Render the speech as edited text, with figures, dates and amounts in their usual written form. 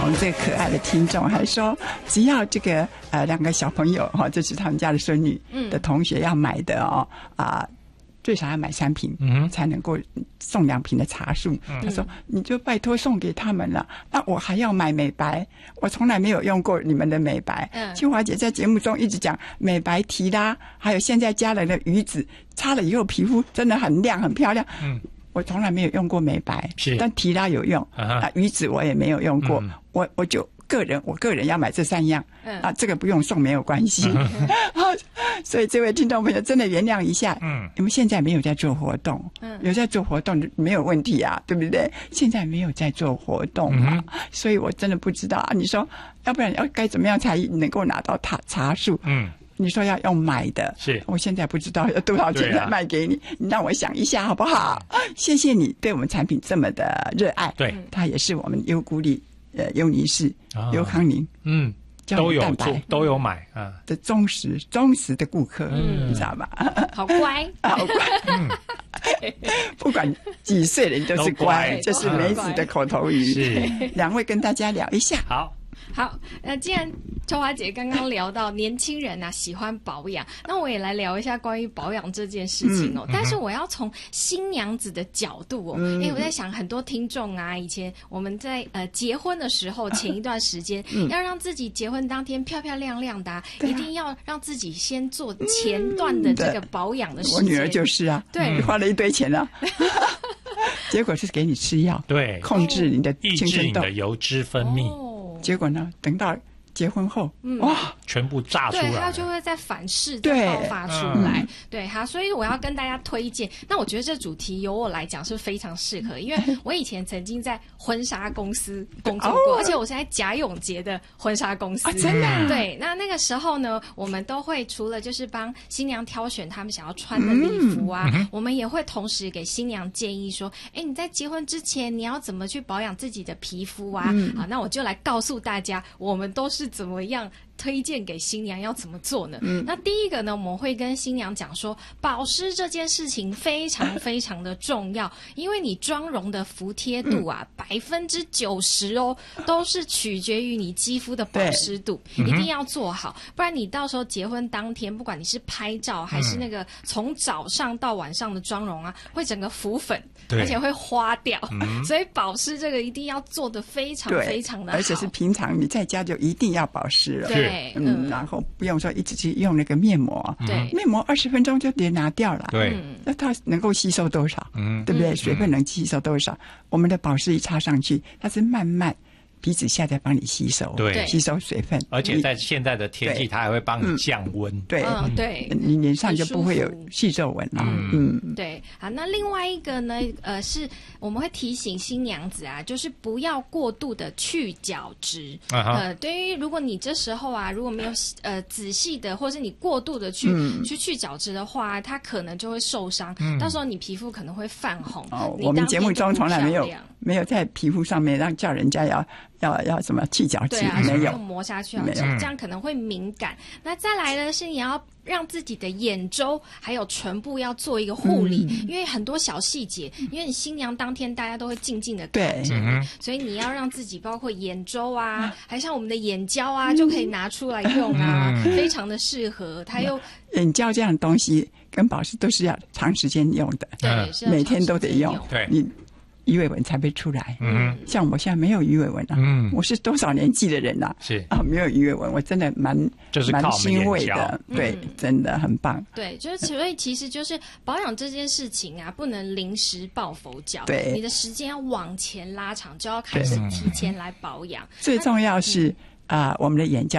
们这个可爱的听众还说，只要这个2个小朋友这是他们家的孙女的同学要买的最少要买3瓶，才能够送2瓶的茶树。他说你就拜托送给他们了，那我还要买美白，我从来没有用过你们的美白。清华姐在节目中一直讲美白提拉，还有现在加了的鱼子，擦了以后皮肤真的很亮很漂亮。我从来没有用过美白，但提拉有用，鱼子我也没有用过。我就我个人要买这3样，这个不用送没有关系。所以这位听众朋友真的原谅一下，你们现在没有在做活动，有在做活动没有问题啊，对不对？现在没有在做活动所以我真的不知道你说要不然该怎么样才能够拿到茶树？你说要用买的，是我现在不知道要多少钱才卖给你，你让我想一下好不好？谢谢你对我们产品这么的热爱，对，它也是我们优菇丽优妮氏、优康宁， 都有买的忠实的顾客，你知道吗？ 好乖， 好乖，不管几岁人都是乖，这是梅子的口头语。是，2位跟大家聊一下。 好，既然秋华姐刚刚聊到年轻人喜欢保养，那我也来聊一下关于保养这件事情但是我要从新娘子的角度因为我在想很多听众以前我们在结婚的时候前一段时间要让自己结婚当天漂漂亮亮的一定要让自己先做前段的这个保养的时间。 我女儿就是对，花了一堆钱结果是给你吃药，对，控制你的抑制你的油脂分泌。 结果呢，等到结婚后，哇， 全部炸出来， 对，它就会在反噬再爆发出来。对，所以我要跟大家推荐。那我觉得这主题由我来讲是非常适合，因为我以前曾经在婚纱公司工作过，而且我是在贾永杰的婚纱公司。 真的？ 对，那个时候呢，我们都会除了就是帮新娘挑选他们想要穿的礼服我们也会同时给新娘建议说，你在结婚之前你要怎么去保养自己的皮肤好，那我就来告诉大家，我们都是怎么样推荐给新娘要怎么做呢？那第一个呢，我们会跟新娘讲说，保湿这件事情非常非常的重要，因为你妆容的服帖度90%都是取决于你肌肤的保湿度，一定要做好，不然你到时候结婚当天，不管你是拍照还是那个从早上到晚上的妆容会整个浮粉，而且会花掉，所以保湿这个一定要做得非常非常的好， 而且是平常你在家就一定要保湿了。对。然后不用说一直去用那个面膜，对，面膜20分钟就得拿掉了，对，那它能够吸收多少？对不对？水分能吸收多少？我们的保湿一插上去，它是慢慢皮脂下在帮你吸收，对，吸收水分， 而且在现在的天气，它还会帮你降温， 对，对，你脸上就不会有细皱纹了， 对。好，那另外一个呢，是我们会提醒新娘子就是不要过度的去角质，对于如果你这时候如果没有仔细的，或是你过度的去角质的话，它可能就会受伤，到时候你皮肤可能会泛红。 我们节目中从来没有在皮肤上面让叫人家要什么去角质，没有磨下去这样可能会敏感。那再来呢，是你要让自己的眼周还有唇部要做一个护理，因为很多小细节，因为你新娘当天大家都会静静的看着你，所以你要让自己包括眼周还像我们的眼胶就可以拿出来用非常的适合。它又眼胶这样的东西跟保湿都是要长时间用的，对，每天都得用，对，你鱼尾纹才会出来。像我现在没有鱼尾纹我是多少年纪的人是没有鱼尾纹，我真的蛮欣慰的，对，真的很棒。 对，所以其实就是保养这件事情不能临时抱佛脚，对，你的时间要往前拉长，就要开始提前来保养。 最重要是我们的眼胶